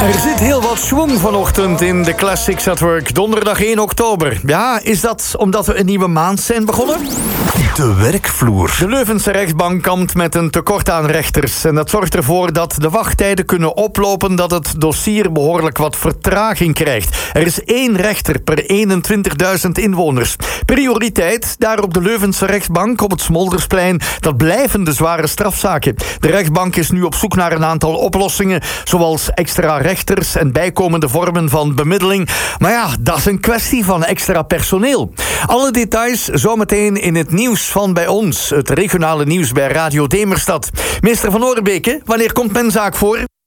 Er zit heel wat schwung vanochtend in de Classics at Work. Donderdag 1 oktober. Ja, is dat omdat we een nieuwe maand zijn begonnen? De werkvloer. De Leuvense rechtbank kampt met een tekort aan rechters. En dat zorgt ervoor dat de wachttijden kunnen oplopen, dat het dossier behoorlijk wat vertraging krijgt. Er is 1 rechter per 21.000 inwoners. Prioriteit daar op de Leuvense rechtbank op het Smoldersplein. Dat blijven de zware strafzaken. De rechtbank is nu op zoek naar een aantal oplossingen, zoals extra rechters en bijkomende vormen van bemiddeling. Maar ja, dat is een kwestie van extra personeel. Alle details zometeen in het nieuws van bij ons. Het regionale nieuws bij Radio Demerstad. Meester Van Orenbeke, wanneer komt mijn zaak voor?